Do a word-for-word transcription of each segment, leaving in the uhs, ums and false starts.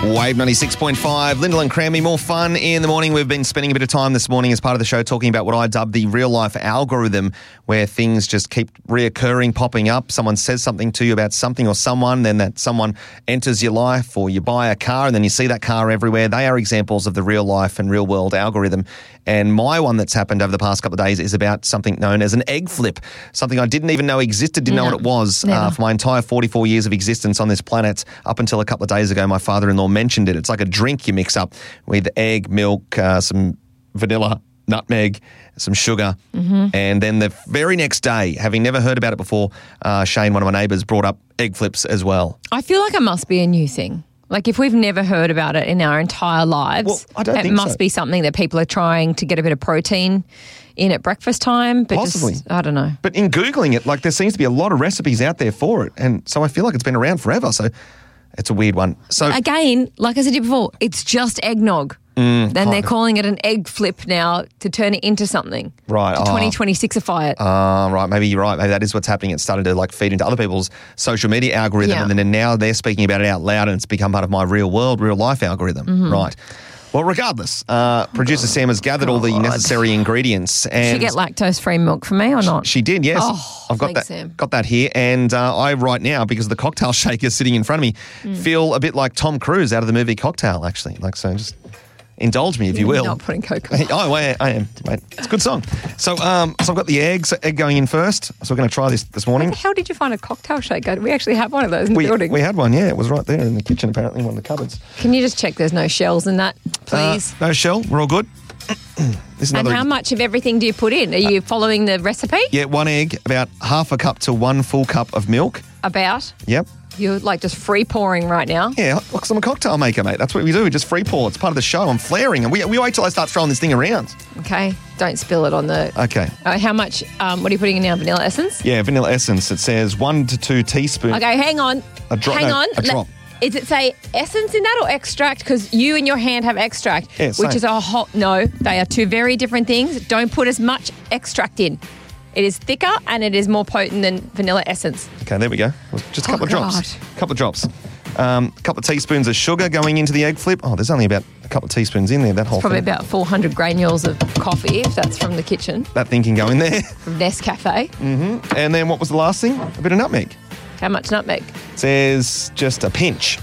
Wave ninety-six point five, Lyndall and Cranby, more fun in the morning. We've been spending a bit of time this morning as part of the show talking about what I dub the real-life algorithm, where things just keep reoccurring, popping up. Someone says something to you about something or someone, then that someone enters your life, or you buy a car and then you see that car everywhere. They are examples of the real-life and real-world algorithm. And my one that's happened over the past couple of days is about something known as an egg flip, something I didn't even know existed, didn't No, know what it was uh, for my entire forty-four years of existence on this planet. Up until a couple of days ago, my father-in-law mentioned it. It's like a drink you mix up with egg, milk, uh, some vanilla, nutmeg, some sugar. Mm-hmm. And then the very next day, having never heard about it before, uh, Shane, one of my neighbours, brought up egg flips as well. I feel like it must be a new thing. Like if we've never heard about it in our entire lives, Well, I don't it think must so. be something that people are trying to get a bit of protein in at breakfast time. But Possibly. Just, I don't know. But in Googling it, like there seems to be a lot of recipes out there for it. And so I feel like it's been around forever. So it's a weird one. So Again, like I said to you before, it's just eggnog. Mm, then they're calling it an egg flip now to turn it into something. Right. To Oh. twenty twenty-six-ify it. Uh, right, maybe you're right. Maybe that is what's happening. It's started to like feed into other people's social media algorithm, Yeah. and then now they're speaking about it out loud, and it's become part of my real world, real life algorithm. Mm-hmm. Right. Well, regardless, uh, producer Sam has gathered all the God. necessary ingredients, Did and you get lactose-free milk for me or not? she did. Yes, Oh, I've got thanks, that. Sam. Got that here, and uh, I right now, because the cocktail shaker sitting in front of me, Mm. feel a bit like Tom Cruise out of the movie Cocktail. Actually, like so, just indulge me if you will. Not putting Coke. Oh, I, I am, mate. It's a good song. So, um, so I've got the eggs, egg going in first. So we're going to try this this morning. How did you find a cocktail shaker? We actually have one of those in We, the building. we had one, yeah. It was right there in the kitchen, apparently, in one of the cupboards. Can you just check there's no shells in that, please? Uh, no shell. We're all good. This is and another. how much of everything do you put in? Are you following the recipe? Yeah, one egg, about half a cup to one full cup of milk. About? Yep. You're like just free pouring right now. Yeah, because I'm a cocktail maker, mate. That's what we do. We just free pour. It's part of the show. I'm flaring, and we, we wait till I start throwing this thing around. Okay. Don't spill it on the. Okay. Uh, how much? Um, what are you putting in now? Vanilla essence? Yeah, vanilla essence. It says one to two teaspoons. Okay, hang on. A drop- Hang no, on. a drop. Is it say essence in that or extract? Because you in your hand have extract, Yeah, which same. is a hot. No, they are two very different things. Don't put as much extract in. It is thicker and it is more potent than vanilla essence. Okay, there we go. Just a couple Oh, of drops. God. A couple of drops. Um, a couple of teaspoons of sugar going into the egg flip. Oh, there's only about a couple of teaspoons in there, that whole Probably thing. about four hundred granules of coffee, if that's from the kitchen, That thing can go in there. from Nescafe. And then what was the last thing? A bit of nutmeg. How much nutmeg? It says just a pinch.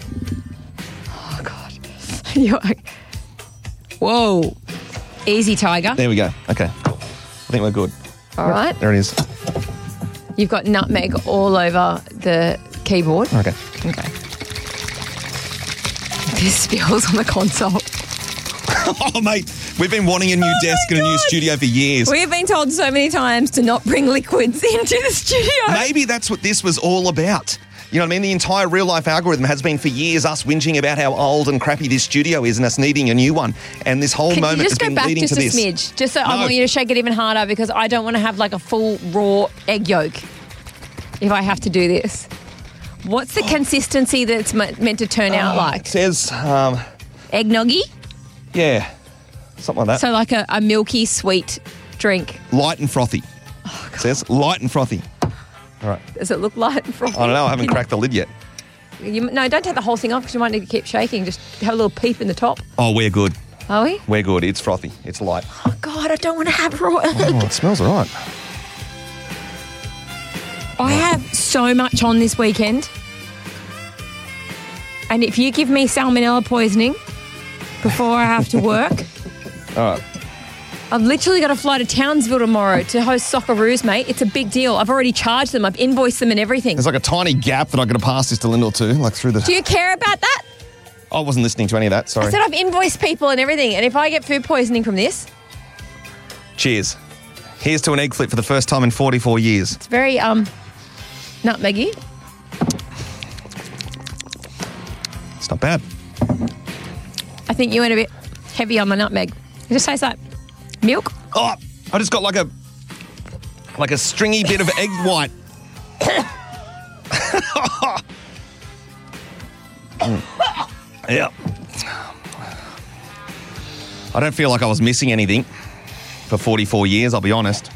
Oh, God. You're like, whoa. Easy, Tiger. There we go. Okay. I think we're good. All right. There it is. You've got nutmeg all over the keyboard. Okay. Okay. This spills on the console. Oh, mate, we've been wanting a new desk and a new God. studio for years. We have been told so many times to not bring liquids into the studio. Maybe that's what this was all about. You know what I mean? The entire real-life algorithm has been for years us whinging about how old and crappy this studio is and us needing a new one. And this whole Can moment you has just go been back leading just to a this. smidge? Just so I No. want you to shake it even harder because I don't want to have like a full raw egg yolk if I have to do this. What's the consistency that's me- meant to turn out It like? says, um, Eggnoggy? yeah, something like that. So like a, a milky, sweet drink. Light and frothy. Oh, It says light and frothy. All right. Does it look light and frothy? I don't know. I haven't cracked the lid yet. You, no, don't take the whole thing off because you might need to keep shaking. Just have a little peep in the top. Oh, we're good. Are we? We're good. It's frothy. It's light. Oh, God, I don't want to have raw egg. Oh, it smells all right. I have so much on this weekend. And if you give me salmonella poisoning before I have to work, All right. I've literally got to fly to Townsville tomorrow to host Socceroos, mate. It's a big deal. I've already charged them. I've invoiced them and everything. There's like a tiny gap that I got to pass this to Lyndall too, like through the... Do you care about that? I wasn't listening to any of that, sorry. I said I've invoiced people and everything. And if I get food poisoning from this, Cheers. Here's to an egg flip for the first time in forty-four years. it's very um nutmeggy. It's not bad. I think you went a bit heavy on the nutmeg. It just tastes like milk. Oh, I just got like a like a stringy bit of egg white. Mm. Yeah. I don't feel like I was missing anything for forty-four years, I'll be honest.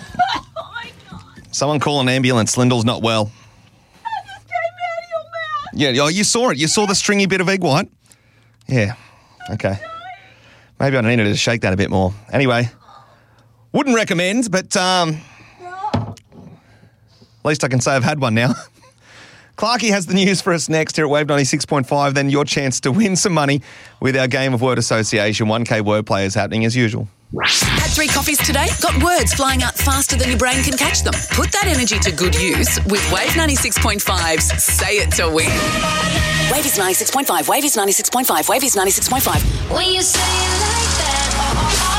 Someone call an ambulance. Lyndall's not well. Yeah, oh, you saw it. You saw the stringy bit of egg white. Yeah. Okay. Maybe I needed to shake that a bit more. Anyway, wouldn't recommend, but um, at least I can say I've had one now. Clarkie has the news for us next here at Wave ninety-six point five. Then your chance to win some money with our game of word association. one K wordplay is happening as usual. Had three coffees today? Got words flying out faster than your brain can catch them? Put that energy to good use with Wave ninety-six point five's Say It to Win. Wave is ninety-six point five. Wave is ninety-six point five. Wave is ninety-six point five. When you say it like that, oh, oh, oh.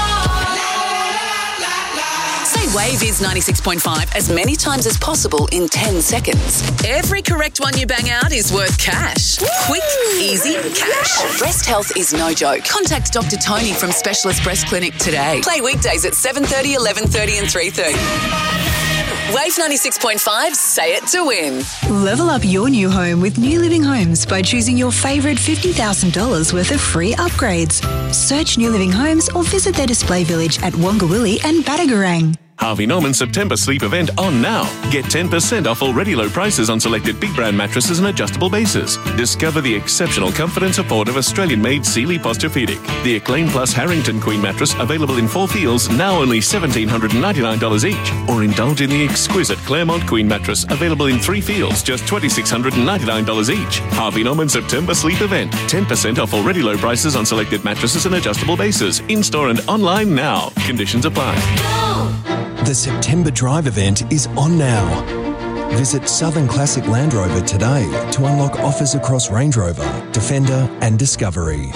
Say Wave is ninety-six point five as many times as possible in ten seconds. Every correct one you bang out is worth cash. Quick, easy cash. Breast health is no joke. Contact Doctor Tony from Specialist Breast Clinic today. Play weekdays at seven thirty, eleven thirty and three thirty. Wave ninety-six point five, Say It to Win. Level up your new home with New Living Homes by choosing your favourite fifty thousand dollars worth of free upgrades. Search New Living Homes or visit their display village at Wongawilli and Badagarang. Harvey Norman September sleep event on now. Get ten percent off already low prices on selected big brand mattresses and adjustable bases. Discover the exceptional comfort and support of Australian-made Sealy Posturepedic. The Acclaim Plus Harrington Queen mattress available in four feels, now only one thousand seven hundred ninety-nine dollars each. Or indulge in the exquisite Claremont Queen mattress available in three feels, just two thousand six hundred ninety-nine dollars each. Harvey Norman September sleep event. ten percent off already low prices on selected mattresses and adjustable bases. In-store and online now. Conditions apply. The September Drive event is on now. Visit Southern Classic Land Rover today to unlock offers across Range Rover, Defender and Discovery.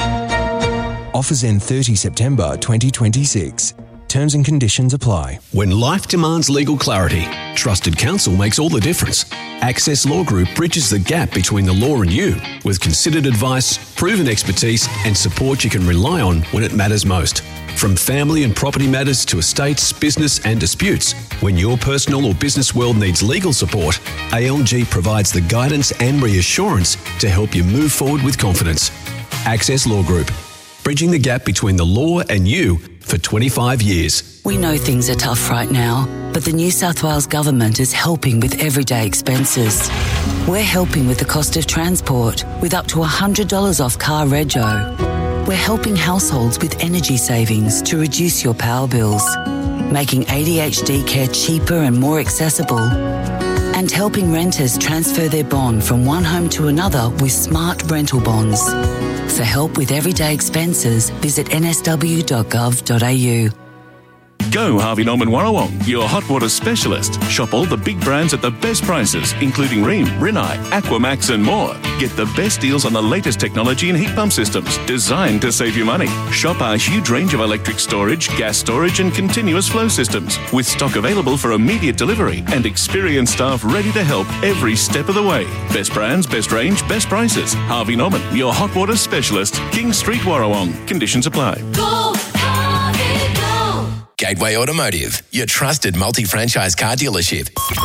Offers end thirtieth September twenty twenty-six. Terms and conditions apply. When life demands legal clarity, trusted counsel makes all the difference. Access Law Group bridges the gap between the law and you with considered advice, proven expertise and support you can rely on when it matters most. From family and property matters to estates, business and disputes, when your personal or business world needs legal support, A L G provides the guidance and reassurance to help you move forward with confidence. Access Law Group, bridging the gap between the law and you for twenty-five years. We know things are tough right now, but the New South Wales Government is helping with everyday expenses. We're helping with the cost of transport with up to one hundred dollars off car rego. We're helping households with energy savings to reduce your power bills, making A D H D care cheaper and more accessible, and helping renters transfer their bond from one home to another with smart rental bonds. For help with everyday expenses, visit n s w dot gov dot a u. Go Harvey Norman Warrawong, your hot water specialist. Shop all the big brands at the best prices, including Rheem, Rinnai, Aquamax and more. Get the best deals on the latest technology and heat pump systems designed to save you money. Shop our huge range of electric storage, gas storage and continuous flow systems with stock available for immediate delivery and experienced staff ready to help every step of the way. Best brands, best range, best prices. Harvey Norman, your hot water specialist. King Street Warrawong. Conditions apply. Go, Harvey, go. Gateway Automotive, your trusted multi-franchise car dealership.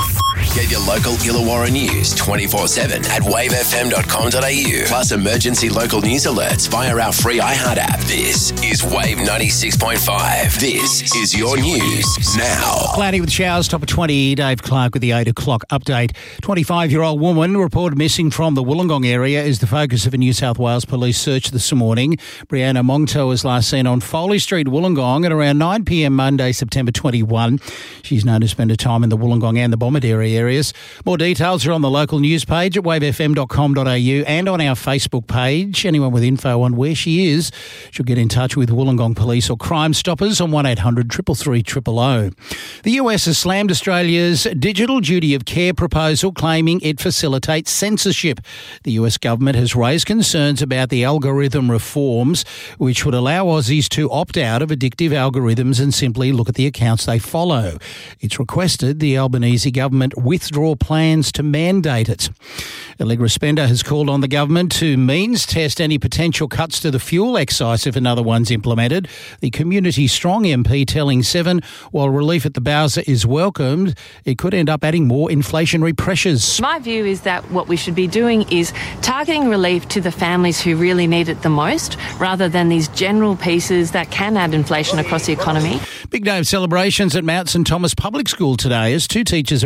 Get your local Illawarra news twenty-four seven at wave f m dot com dot a u. Plus emergency local news alerts via our free iHeart app. This is Wave ninety-six point five. This is your news now. Cloudy with showers, top of twenty. Dave Clark with the eight o'clock update. twenty-five-year-old woman reported missing from the Wollongong area is the focus of a New South Wales police search this morning. Brianna Mongto was last seen on Foley Street, Wollongong at around nine p m Monday, September twenty-first. She's known to spend her time in the Wollongong and the Bomaderry areas. More details are on the local news page at wave f m dot com dot a u and on our Facebook page. Anyone with info on where she is should get in touch with Wollongong Police or Crime Stoppers on one eight hundred three three three zero zero. The U S has slammed Australia's digital duty of care proposal, claiming it facilitates censorship. The U S government has raised concerns about the algorithm reforms, which would allow Aussies to opt out of addictive algorithms and simply look at the accounts they follow. It's requested the Albanese government withdraw plans to mandate it. Allegra Spender has called on the government to means test any potential cuts to the fuel excise if another one's implemented. The Community Strong M P telling Seven, while relief at the Bowser is welcomed, it could end up adding more inflationary pressures. My view is that what we should be doing is targeting relief to the families who really need it the most, rather than these general pieces that can add inflation across the economy. Big day of celebrations at Mount St Thomas Public School today as two teachers are recognised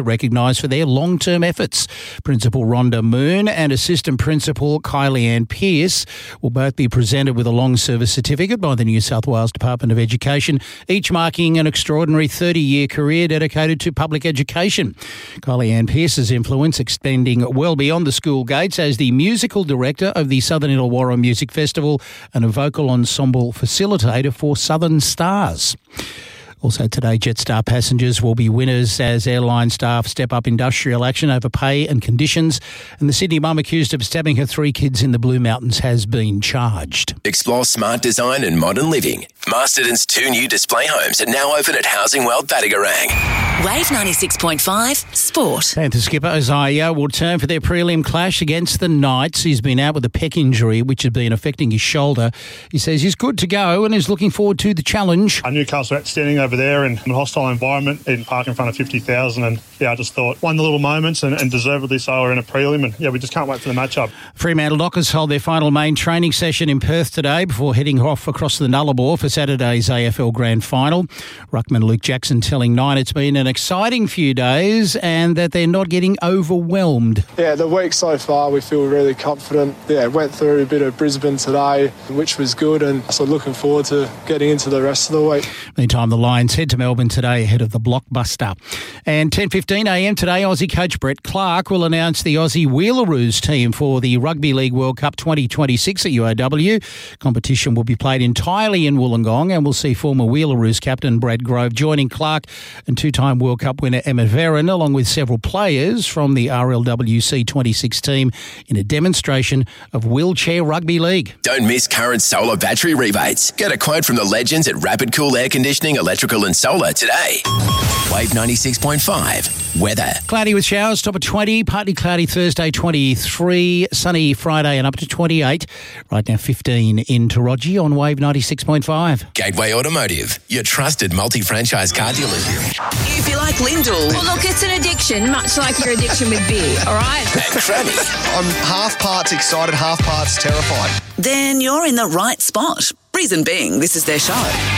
recognised for their long-term efforts. Principal Rhonda Moon and Assistant Principal Kylie Ann Pearce will both be presented with a long service certificate by the New South Wales Department of Education, each marking an extraordinary thirty-year career dedicated to public education. Kylie Ann Pearce's influence extending well beyond the school gates as the musical director of the Southern Illawarra Music Festival and a vocal ensemble facilitator for Southern Stars. Also today, Jetstar passengers will be winners as airline staff step up industrial action over pay and conditions. And the Sydney mum accused of stabbing her three kids in the Blue Mountains has been charged. Explore smart design and modern living. Masterton's two new display homes are now open at Housing World Battigarang. Wave ninety-six point five Sport. Panther skipper Isaiah will turn for their prelim clash against the Knights. He's been out with a pec injury, which has been affecting his shoulder. He says he's good to go and is looking forward to the challenge. Newcastle outstanding over there in a hostile environment in park in front of fifty thousand, and yeah, I just thought won the little moments and, and deservedly so. We're in a prelim, and yeah, we just can't wait for the matchup. Fremantle Dockers hold their final main training session in Perth today before heading off across the Nullarbor for Saturday's A F L Grand Final. Ruckman Luke Jackson telling Nine it's been an exciting few days and that they're not getting overwhelmed. Yeah, the week so far we feel really confident. Yeah, went through a bit of Brisbane today, which was good, and so looking forward to getting into the rest of the week. Meantime, the Lions head to Melbourne today ahead of the Blockbuster. And ten fifteen a m today, Aussie coach Brett Clark will announce the Aussie Wheelaroos team for the Rugby League World Cup twenty twenty-six at U A W. Competition will be played entirely in Wollongong and will see former Wheelaroos captain Brad Grove joining Clark and two-time World Cup winner Emma Verren, along with several players from the R L W C twenty-six team in a demonstration of wheelchair rugby league. Don't miss current solar battery rebates. Get a quote from the legends at Rapid Cool Air Conditioning, Electrical and Solar today. Wave ninety-six point five. Weather. Cloudy with showers, top of twenty. Partly cloudy Thursday, twenty-three. Sunny Friday and up to twenty-eight. Right now, fifteen in Taraji on Wave ninety-six point five. Gateway Automotive, your trusted multi-franchise car dealership. If you like Lyndall, Well, look, it's an addiction, much like your addiction with beer, all right? And Cranny, I'm half parts excited, half parts terrified. then you're in the right spot. Reason being, this is their show.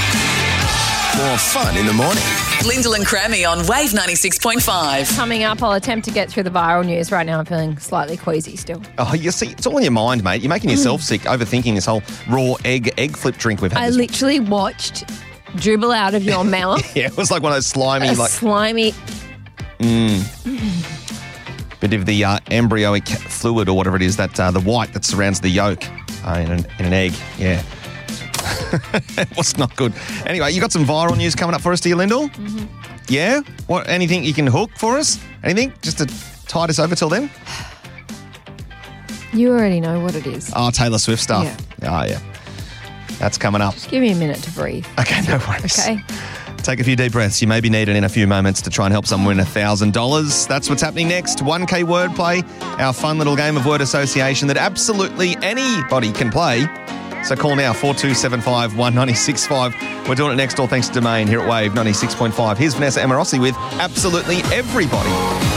more fun in the morning. Lyndall and Crammy on Wave ninety-six point five. Coming up, I'll attempt to get through the viral news. Right now, I'm feeling slightly queasy still. Oh, you see, it's all in your mind, mate. You're making yourself Mm. sick, overthinking this whole raw egg egg flip drink we've had. I this literally watched dribble out of your mouth. Yeah, it was like one of those slimy, a like slimy. mm, bit of the uh, embryonic fluid or whatever it is, that uh, the white that surrounds the yolk uh, in, an, in an egg. Yeah. It was not good. Anyway, you got some viral news coming up for us, dear Lyndall? Mm-hmm. Yeah? What? Anything you can hook for us? Anything? Just to tide us over till then? You already know what it is. Oh, Taylor Swift stuff. Yeah. Oh, yeah. That's coming up. Give me a minute to breathe. Okay, no worries. Okay. Take a few deep breaths. You may be needed in a few moments to try and help someone win one thousand dollars. That's what's happening next. one K wordplay, our fun little game of word association that absolutely anybody can play. So call now, four two seven five, one nine six five. We're doing it next door thanks to Domain here at Wave ninety-six point five. Here's Vanessa Amorossi with Absolutely Everybody.